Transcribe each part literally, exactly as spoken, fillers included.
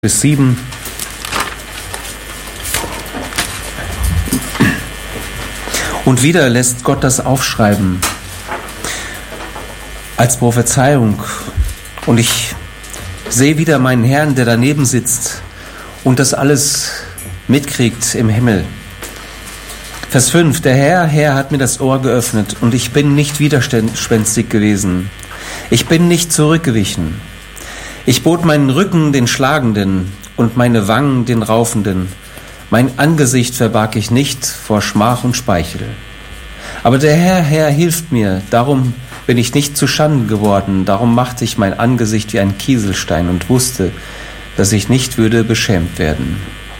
bis sieben. Und wieder lässt Gott das aufschreiben als Prophezeiung. Und ich sehe wieder meinen Herrn, der daneben sitzt und das alles mitkriegt im Himmel. Vers fünf. Der Herr, Herr hat mir das Ohr geöffnet und ich bin nicht widerspenstig gewesen. Ich bin nicht zurückgewichen. Ich bot meinen Rücken den Schlagenden und meine Wangen den Raufenden. Mein Angesicht verbarg ich nicht vor Schmach und Speichel. Aber der Herr, Herr hilft mir, darum bin ich nicht zu Schanden geworden, darum machte ich mein Angesicht wie ein Kieselstein und wusste, dass ich nicht würde beschämt werden.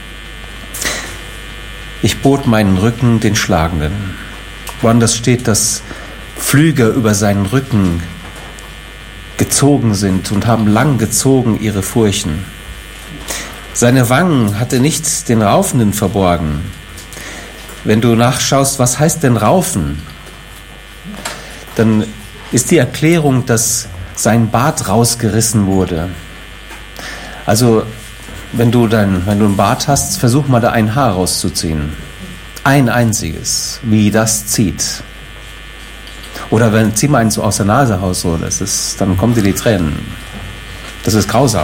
Ich bot meinen Rücken den Schlagenden. Woanders steht, dass Pflüger über seinen Rücken gezogen sind und haben lang gezogen ihre Furchen. Seine Wangen hatte nicht den Raufenden verborgen. Wenn du nachschaust, was heißt denn Raufen, dann ist die Erklärung, dass sein Bart rausgerissen wurde. Also, wenn du, dein, wenn du einen Bart hast, versuch mal da ein Haar rauszuziehen. Ein einziges, wie das zieht. Oder wenn, zieh mal eins so aus der Nase raus, so, das ist, dann kommen dir die Tränen. Das ist grausam.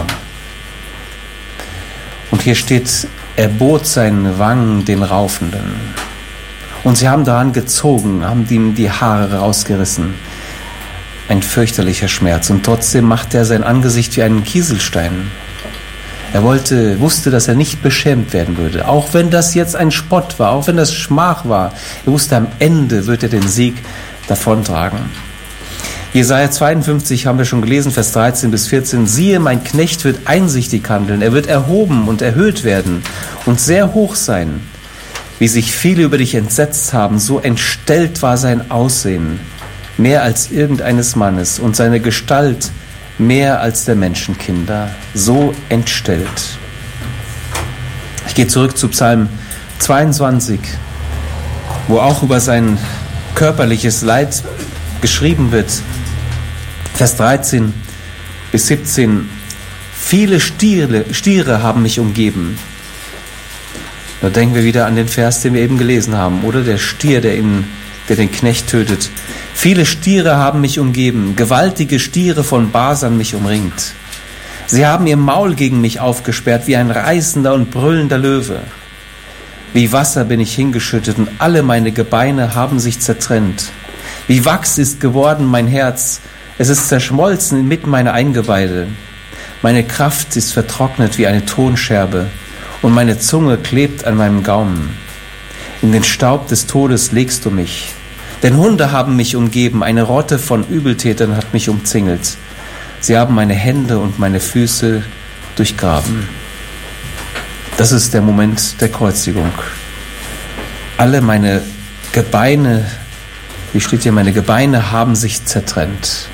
Und hier steht, er bot seinen Wangen den Raufenden. Und sie haben daran gezogen, haben ihm die Haare rausgerissen. Ein fürchterlicher Schmerz. Und trotzdem macht er sein Angesicht wie einen Kieselstein. Er wollte, wusste, dass er nicht beschämt werden würde. Auch wenn das jetzt ein Spott war, auch wenn das Schmach war. Er wusste, am Ende wird er den Sieg davontragen. Jesaja zweiundfünfzig haben wir schon gelesen, Vers dreizehn bis vierzehn. Siehe, mein Knecht wird einsichtig handeln. Er wird erhoben und erhöht werden und sehr hoch sein. Wie sich viele über dich entsetzt haben, so entstellt war sein Aussehen, mehr als irgendeines Mannes, und seine Gestalt mehr als der Menschenkinder, so entstellt. Ich gehe zurück zu Psalm zweiundzwanzig, wo auch über sein körperliches Leid geschrieben wird. Vers dreizehn bis siebzehn. Viele Stiere, Stiere haben mich umgeben. Da denken wir wieder an den Vers, den wir eben gelesen haben, oder? Der Stier, der, ihn, der den Knecht tötet. Viele Stiere haben mich umgeben, gewaltige Stiere von Basan mich umringt. Sie haben ihr Maul gegen mich aufgesperrt, wie ein reißender und brüllender Löwe. Wie Wasser bin ich hingeschüttet und alle meine Gebeine haben sich zertrennt. Wie Wachs ist geworden mein Herz, es ist zerschmolzen inmitten meiner Eingeweide. Meine Kraft ist vertrocknet wie eine Tonscherbe und meine Zunge klebt an meinem Gaumen. In den Staub des Todes legst du mich. Denn Hunde haben mich umgeben, eine Rotte von Übeltätern hat mich umzingelt. Sie haben meine Hände und meine Füße durchgraben. Das ist der Moment der Kreuzigung. Alle meine Gebeine, wie steht hier, meine Gebeine haben sich zertrennt.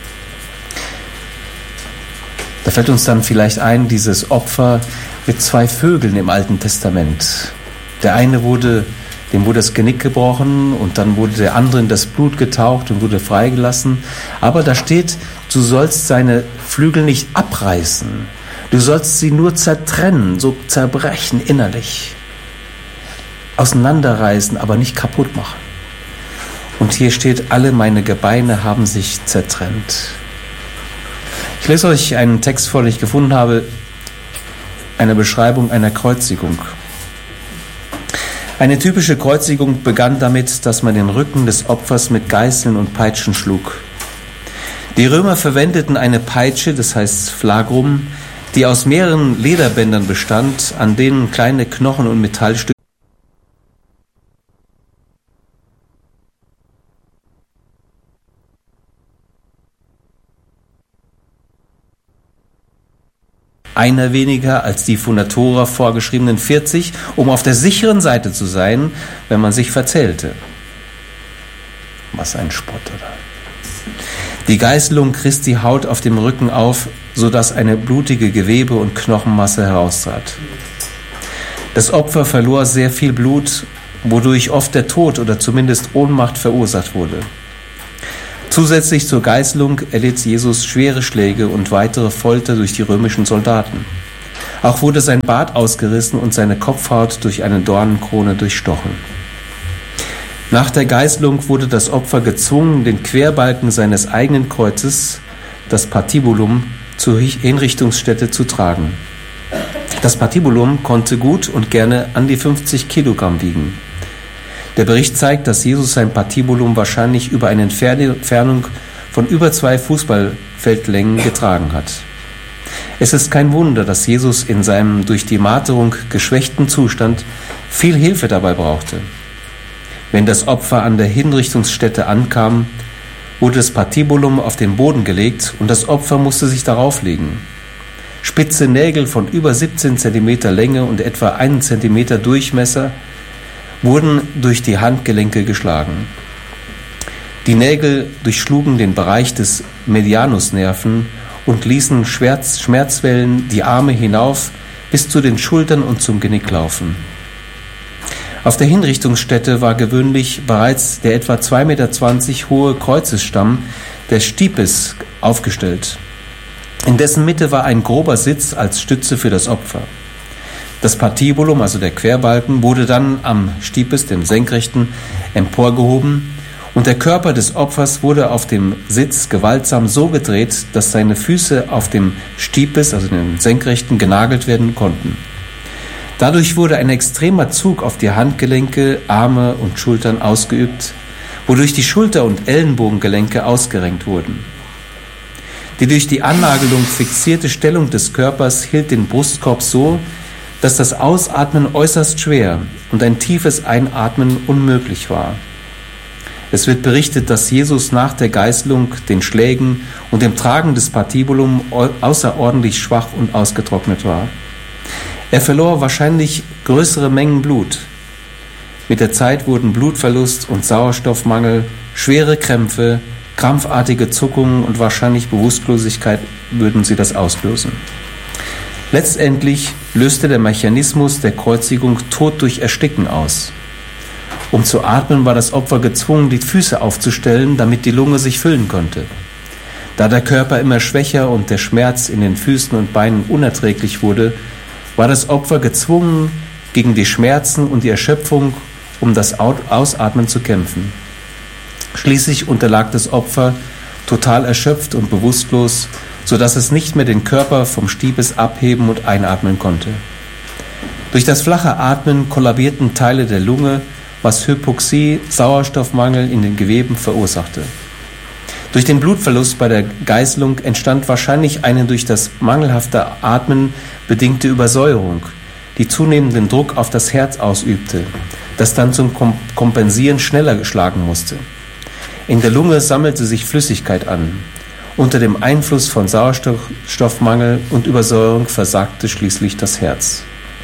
Da fällt uns dann vielleicht ein, dieses Opfer mit zwei Vögeln im Alten Testament. Der eine wurde, dem wurde das Genick gebrochen und dann wurde der andere in das Blut getaucht und wurde freigelassen. Aber da steht, du sollst seine Flügel nicht abreißen. Du sollst sie nur zertrennen, so zerbrechen innerlich. Auseinanderreißen, aber nicht kaputt machen. Und hier steht, alle meine Gebeine haben sich zertrennt. Ich lese euch einen Text vor, den ich gefunden habe, eine Beschreibung einer Kreuzigung. Eine typische Kreuzigung begann damit, dass man den Rücken des Opfers mit Geißeln und Peitschen schlug. Die Römer verwendeten eine Peitsche, das heißt Flagrum, die aus mehreren Lederbändern bestand, an denen kleine Knochen und Metallstücke einer weniger als die von der Tora vorgeschriebenen vierzig, um auf der sicheren Seite zu sein, wenn man sich verzählte. Was ein Spott, oder? Die Geißelung Christi haut auf dem Rücken auf, sodass eine blutige Gewebe- und Knochenmasse heraustrat. Das Opfer verlor sehr viel Blut, wodurch oft der Tod oder zumindest Ohnmacht verursacht wurde. Zusätzlich zur Geißelung erlitt Jesus schwere Schläge und weitere Folter durch die römischen Soldaten. Auch wurde sein Bart ausgerissen und seine Kopfhaut durch eine Dornenkrone durchstochen. Nach der Geißelung wurde das Opfer gezwungen, den Querbalken seines eigenen Kreuzes, das Patibulum, zur Hinrichtungsstätte zu tragen. Das Patibulum konnte gut und gerne an die fünfzig Kilogramm wiegen. Der Bericht zeigt, dass Jesus sein Patibulum wahrscheinlich über eine Entfernung von über zwei Fußballfeldlängen getragen hat. Es ist kein Wunder, dass Jesus in seinem durch die Marterung geschwächten Zustand viel Hilfe dabei brauchte. Wenn das Opfer an der Hinrichtungsstätte ankam, wurde das Patibulum auf den Boden gelegt und das Opfer musste sich darauf legen. Spitze Nägel von über siebzehn Zentimeter Länge und etwa einen Zentimeter Durchmesser wurden durch die Handgelenke geschlagen. Die Nägel durchschlugen den Bereich des Medianusnerven und ließen Schmerz, Schmerzwellen die Arme hinauf bis zu den Schultern und zum Genick laufen. Auf der Hinrichtungsstätte war gewöhnlich bereits der etwa zwei Meter zwanzig hohe Kreuzesstamm des Stipes aufgestellt. In dessen Mitte war ein grober Sitz als Stütze für das Opfer. Das Patibulum, also der Querbalken, wurde dann am Stipes, dem Senkrechten, emporgehoben und der Körper des Opfers wurde auf dem Sitz gewaltsam so gedreht, dass seine Füße auf dem Stipes, also dem Senkrechten, genagelt werden konnten. Dadurch wurde ein extremer Zug auf die Handgelenke, Arme und Schultern ausgeübt, wodurch die Schulter- und Ellenbogengelenke ausgerenkt wurden. Die durch die Annagelung fixierte Stellung des Körpers hielt den Brustkorb so, dass das Ausatmen äußerst schwer und ein tiefes Einatmen unmöglich war. Es wird berichtet, dass Jesus nach der Geißelung, den Schlägen und dem Tragen des Patibulum außerordentlich schwach und ausgetrocknet war. Er verlor wahrscheinlich größere Mengen Blut. Mit der Zeit wurden Blutverlust und Sauerstoffmangel, schwere Krämpfe, krampfartige Zuckungen und wahrscheinlich Bewusstlosigkeit würden sie das auslösen. Letztendlich löste der Mechanismus der Kreuzigung Tod durch Ersticken aus. Um zu atmen, war das Opfer gezwungen, die Füße aufzustellen, damit die Lunge sich füllen konnte. Da der Körper immer schwächer und der Schmerz in den Füßen und Beinen unerträglich wurde, war das Opfer gezwungen, gegen die Schmerzen und die Erschöpfung um das Ausatmen zu kämpfen. Schließlich unterlag das Opfer total erschöpft und bewusstlos, sodass es nicht mehr den Körper vom Stipes abheben und einatmen konnte. Durch das flache Atmen kollabierten Teile der Lunge, was Hypoxie, Sauerstoffmangel in den Geweben verursachte. Durch den Blutverlust bei der Geißelung entstand wahrscheinlich eine durch das mangelhafte Atmen bedingte Übersäuerung, die zunehmenden Druck auf das Herz ausübte, das dann zum Kompensieren schneller schlagen musste. In der Lunge sammelte sich Flüssigkeit an. Unter dem Einfluss von Sauerstoffmangel und Übersäuerung versagte schließlich das Herz.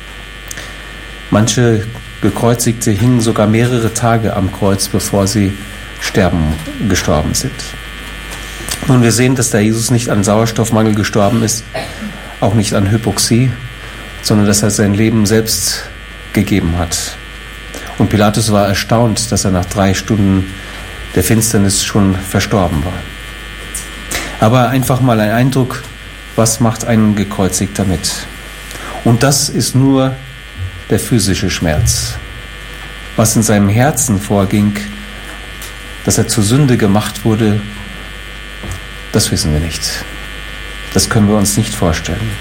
Manche Gekreuzigte hingen sogar mehrere Tage am Kreuz, bevor sie sterben, gestorben sind. Nun, wir sehen, dass der Jesus nicht an Sauerstoffmangel gestorben ist, auch nicht an Hypoxie, sondern dass er sein Leben selbst gegeben hat. Und Pilatus war erstaunt, dass er nach drei Stunden der Finsternis schon verstorben war. Aber einfach mal ein Eindruck, was macht ein Gekreuzigter mit? Und das ist nur der physische Schmerz. Was in seinem Herzen vorging, dass er zur Sünde gemacht wurde, das wissen wir nicht. Das können wir uns nicht vorstellen.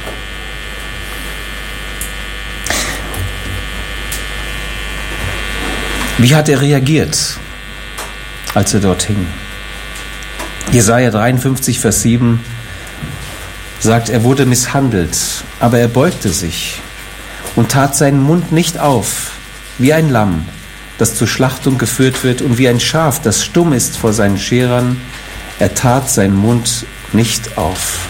Wie hat er reagiert, als er dort hing? Jesaja dreiundfünfzig, Vers sieben sagt, er wurde misshandelt, aber er beugte sich und tat seinen Mund nicht auf, wie ein Lamm, das zur Schlachtung geführt wird, und wie ein Schaf, das stumm ist vor seinen Scherern. Er tat seinen Mund nicht auf.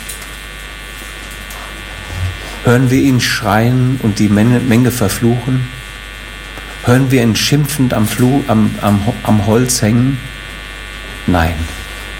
Hören wir ihn schreien und die Menge verfluchen? Hören wir ihn schimpfend am, Fluch, am, am, am Holz hängen? Nein.